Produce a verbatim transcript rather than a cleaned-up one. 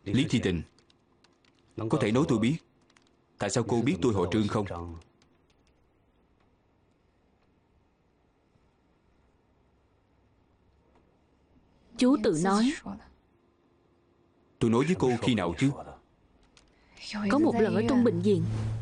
Lý Thi Tình, có thể nói tôi biết tại sao cô biết tôi họ Trương không? Chú tự nói. Tôi nói với cô khi nào chứ? Có một lần ở trong bệnh viện,